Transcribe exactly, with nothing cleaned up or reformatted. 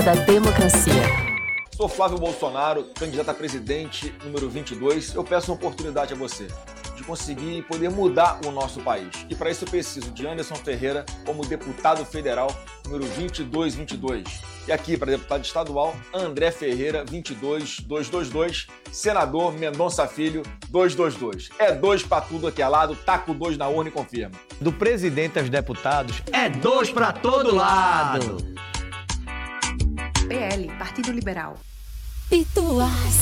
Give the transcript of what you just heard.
da democracia. Sou Flávio Bolsonaro, candidato a presidente número vinte e dois. Eu peço uma oportunidade a você de conseguir e poder mudar o nosso país. E para isso eu preciso de Anderson Ferreira como deputado federal número vinte e dois vinte e dois. E aqui para deputado estadual, André Ferreira vinte e dois dois dois dois, senador Mendonça Filho dois dois dois. É dois para tudo aqui ao lado, taca o dois na urna e confirma. Do presidente aos deputados, é dois para todo lado. P L, Partido Liberal. Pituás.